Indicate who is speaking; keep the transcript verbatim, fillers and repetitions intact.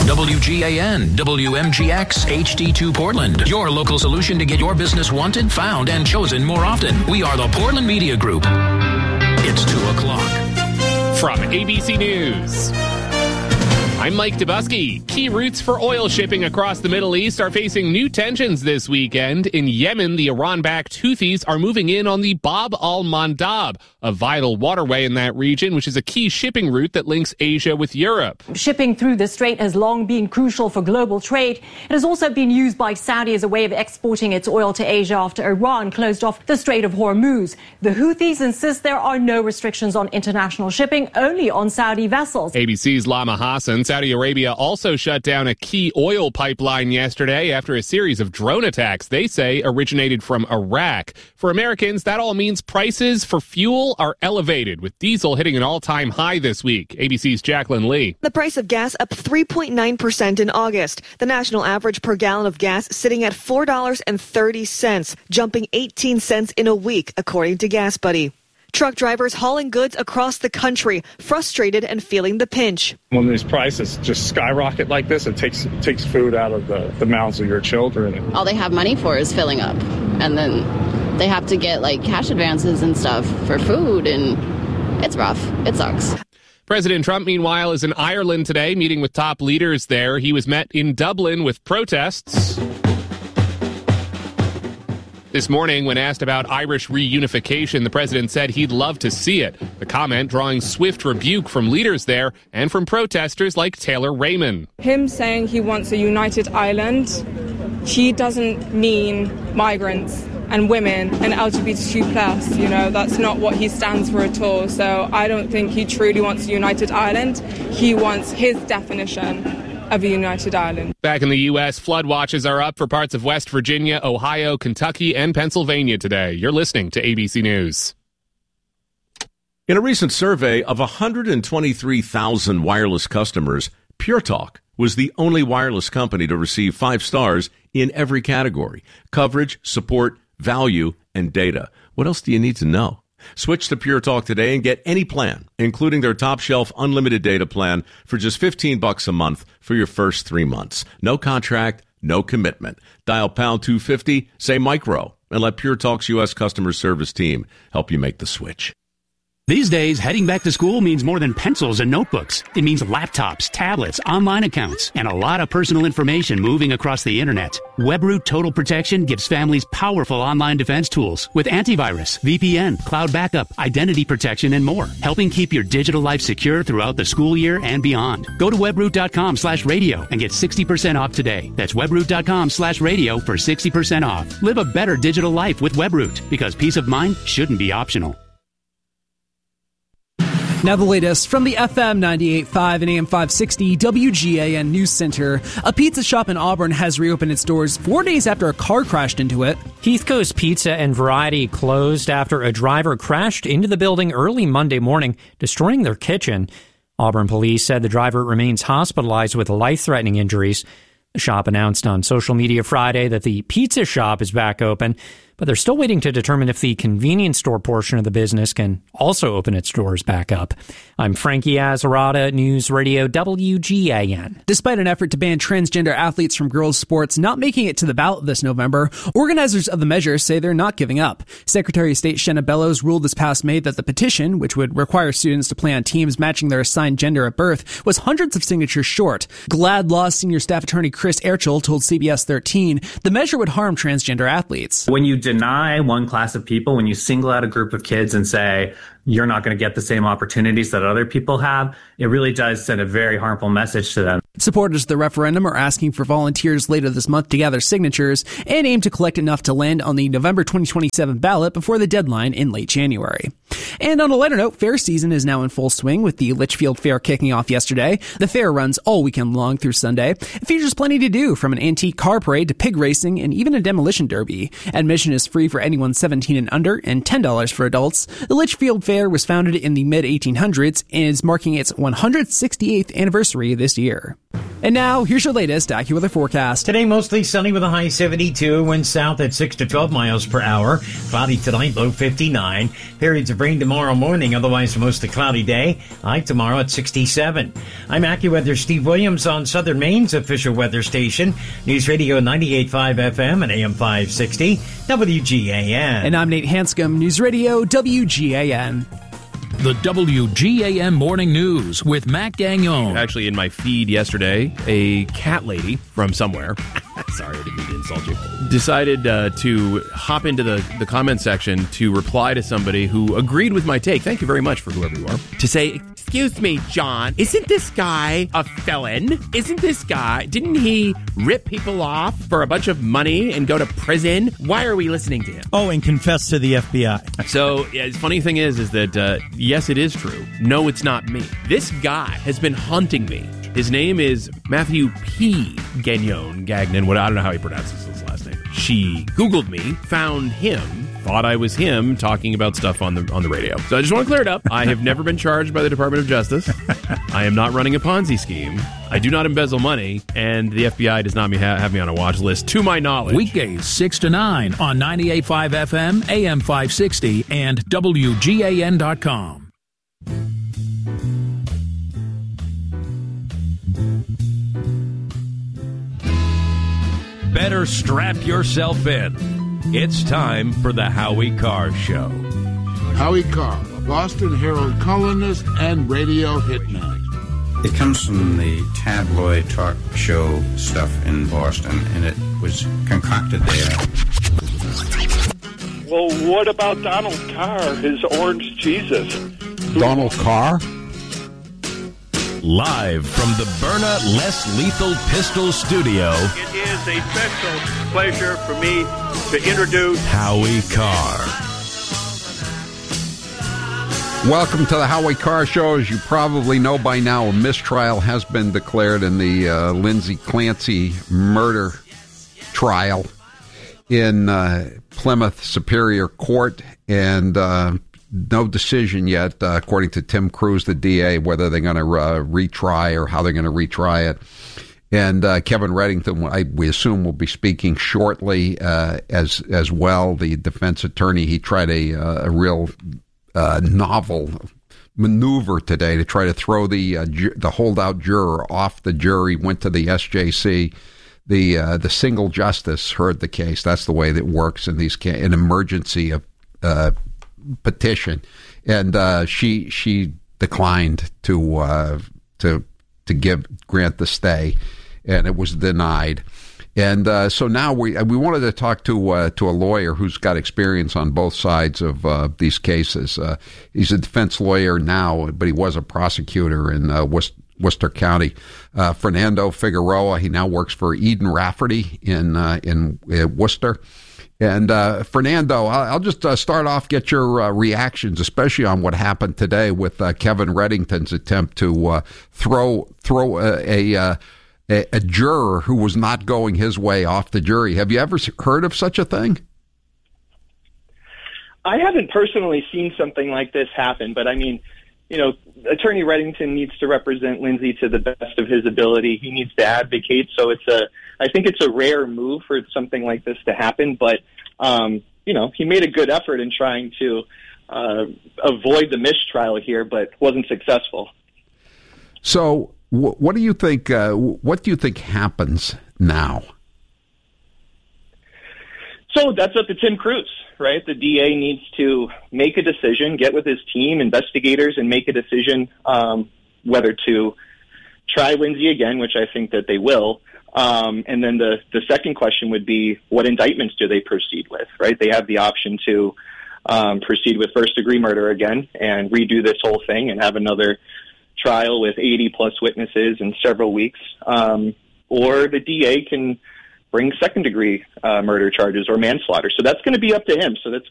Speaker 1: W G A N, W M G X, H D two Portland. Your local solution to get your business wanted, found, and chosen more often. We are the Portland Media Group. It's two o'clock.
Speaker 2: From A B C News, I'm Mike Dubusky. Key routes for oil shipping across the Middle East are facing new tensions this weekend. In Yemen, the Iran-backed Houthis are moving in on the Bab al-Mandab, a vital waterway in that region, which is a key shipping route that links Asia with Europe.
Speaker 3: Shipping through the strait has long been crucial for global trade. It has also been used by Saudi as a way of exporting its oil to Asia after Iran closed off the Strait of Hormuz. The Houthis insist there are no restrictions on international shipping, only on Saudi vessels.
Speaker 2: A B C's Lama Hassan. Saudi Arabia also shut down a key oil pipeline yesterday after a series of drone attacks they say originated from Iraq. For Americans, that all means prices for fuel are elevated, with diesel hitting an all-time high this week. A B C's Jacqueline Lee.
Speaker 4: The price of gas up three point nine percent in August. The national average per gallon of gas sitting at four dollars and thirty cents, jumping eighteen cents in a week, according to Gas Buddy. Truck drivers hauling goods across the country, frustrated and feeling the pinch.
Speaker 5: When these prices just skyrocket like this, it takes it takes food out of the, the mouths of your children.
Speaker 6: All they have money for is filling up. And then they have to get like cash advances and stuff for food, and it's rough. It sucks.
Speaker 2: President Trump, meanwhile, is in Ireland today, meeting with top leaders there. He was met in Dublin with protests. This morning, when asked about Irish reunification, the president said he'd love to see it. The comment drawing swift rebuke from leaders there and from protesters like Taylor Raymond.
Speaker 7: Him saying he wants a united Ireland, he doesn't mean migrants and women and L G B T Q plus, you know, that's not what he stands for at all. So I don't think he truly wants a united Ireland. He wants his definition of a united Ireland.
Speaker 2: Back in the U S, flood watches are up for parts of West Virginia, Ohio, Kentucky, and Pennsylvania today. You're listening to A B C News.
Speaker 8: In a recent survey of one hundred twenty-three thousand wireless customers, Pure Talk was the only wireless company to receive five stars in every category: coverage, support, value, and data. What else do you need to know? Switch to Pure Talk today and get any plan, including their top shelf unlimited data plan, for just fifteen bucks a month for your first three months. No contract, no commitment. Dial pound two fifty, say micro, and let Pure Talk's U S customer service team help you make the switch.
Speaker 9: These days, heading back to school means more than pencils and notebooks. It means laptops, tablets, online accounts, and a lot of personal information moving across the internet. WebRoot Total Protection gives families powerful online defense tools with antivirus, V P N, cloud backup, identity protection, and more, helping keep your digital life secure throughout the school year and beyond. Go to webroot.com slash radio and get sixty percent off today. That's webroot.com slash radio for sixty percent off. Live a better digital life with WebRoot, because peace of mind shouldn't be optional.
Speaker 10: Now the latest from the F M ninety-eight point five and A M five sixty W G A N News Center. A pizza shop in Auburn has reopened its doors four days after a car crashed into it.
Speaker 11: Heath Coast Pizza and Variety closed after a driver crashed into the building early Monday morning, destroying their kitchen. Auburn police said the driver remains hospitalized with life-threatening injuries. The shop announced on social media Friday that the pizza shop is back open, but they're still waiting to determine if the convenience store portion of the business can also open its doors back up. I'm Frankie Azarada, News Radio W G A N.
Speaker 10: Despite an effort to ban transgender athletes from girls' sports not making it to the ballot this November, organizers of the measure say they're not giving up. Secretary of State Shenna Bellows ruled this past May that the petition, which would require students to play on teams matching their assigned gender at birth, was hundreds of signatures short. GLAD Law senior staff attorney Chris Erchel told C B S thirteen the measure would harm transgender athletes.
Speaker 12: When you deny one class of people, when you single out a group of kids and say, you're not going to get the same opportunities that other people have, it really does send a very harmful message to them.
Speaker 10: Supporters of the referendum are asking for volunteers later this month to gather signatures and aim to collect enough to land on the November twenty twenty-seven ballot before the deadline in late January. And on a lighter note, fair season is now in full swing with the Litchfield Fair kicking off yesterday. The fair runs all weekend long through Sunday. It features plenty to do, from an antique car parade to pig racing and even a demolition derby. Admission is free for anyone seventeen and under and ten dollars for adults. The Litchfield Fair was founded in the mid eighteen hundreds and is marking its one hundred sixty-eighth anniversary this year. And now, here's your latest AccuWeather forecast.
Speaker 13: Today, mostly sunny with a high seventy-two, winds south at six to twelve miles per hour. Cloudy tonight, low fifty-nine. Periods of rain tomorrow morning, otherwise a mostly cloudy day. High tomorrow at sixty-seven. I'm AccuWeather Steve Williams on Southern Maine's official weather station, News Radio ninety-eight point five F M and A M five sixty, W G A N.
Speaker 10: And I'm Nate Hanscom, News Radio W G A N.
Speaker 1: The W G A N Morning News with Matt Gagnon.
Speaker 14: Actually, in my feed yesterday, a cat lady from somewhere, sorry, I didn't mean to insult you, decided uh, to hop into the, the comment section to reply to somebody who agreed with my take. Thank you very much for whoever you are. To say, excuse me, John, isn't this guy a felon? Isn't this guy, didn't he rip people off for a bunch of money and go to prison? Why are we listening to him?
Speaker 15: Oh, and confess to the F B I.
Speaker 14: So, yeah, the funny thing is, is that, uh, yes, it is true. No, it's not me. This guy has been hunting me. His name is Matthew P. Gagnon, Gagnon, what I don't know how he pronounces his last name. She Googled me, found him, thought I was him talking about stuff on the on the radio. So I just want to clear it up. I have never been charged by the Department of Justice. I am not running a Ponzi scheme. I do not embezzle money, and the F B I does not have me on a watch list, to my knowledge.
Speaker 1: Weekdays six to nine on ninety-eight point five F M, A M five sixty, and W G A N dot com.
Speaker 16: Better strap yourself in. It's time for the Howie Carr Show.
Speaker 17: Howie Carr, a Boston Herald columnist and radio hitman.
Speaker 18: It comes from the tabloid talk show stuff in Boston, and it was concocted there.
Speaker 19: Well, what about Donald Carr, his orange Jesus?
Speaker 17: Donald Carr?
Speaker 16: Live from the Byrna Less Lethal Pistol Studio.
Speaker 19: It is a special pleasure for me to introduce
Speaker 16: Howie Carr.
Speaker 20: Welcome to the Howie Carr Show. As you probably know by now, a mistrial has been declared in the uh, Lindsay Clancy murder trial in uh, Plymouth Superior Court, and uh, no decision yet, uh, according to Tim Cruz, the D A, whether they're going to uh, retry or how they're going to retry it. And uh, Kevin Reddington, I, we assume, will be speaking shortly uh, as as well. The defense attorney, he tried a, uh, a real uh, novel maneuver today to try to throw the uh, ju- the holdout juror off the jury. Went to the S J C. The uh, the single justice heard the case. That's the way that works in these ca- an emergency of uh, petition, and uh, she she declined to uh, to to give grant the stay, and it was denied. And uh, so now we we wanted to talk to uh, to a lawyer who's got experience on both sides of uh, these cases. Uh, he's a defense lawyer now, but he was a prosecutor in uh, Worcester. Worcester County. Uh, Fernando Figueroa, he now works for Eden Rafferty in uh, in uh, Worcester. And uh, Fernando, I'll, I'll just uh, start off, get your uh, reactions, especially on what happened today with uh, Kevin Reddington's attempt to uh, throw throw a, a, uh, a a juror who was not going his way off the jury. Have you ever heard of such a thing?
Speaker 21: I haven't personally seen something like this happen, but I mean, you know, Attorney Reddington needs to represent Lindsay to the best of his ability. He needs to advocate. So it's a, I think it's a rare move for something like this to happen. But, um, you know, he made a good effort in trying to uh, avoid the mistrial here, but wasn't successful.
Speaker 20: So wh- what do you think, uh, what do you think happens now?
Speaker 21: So that's up to Tim Cruz, right? The D A needs to make a decision, get with his team, investigators, and make a decision um, whether to try Lindsay again, which I think that they will. Um, and then the, the second question would be, what indictments do they proceed with, right? They have the option to um, proceed with first-degree murder again and redo this whole thing and have another trial with eighty-plus witnesses in several weeks. Um, or the D A can bring second-degree uh, murder charges or manslaughter. So that's going to be up to him. So that's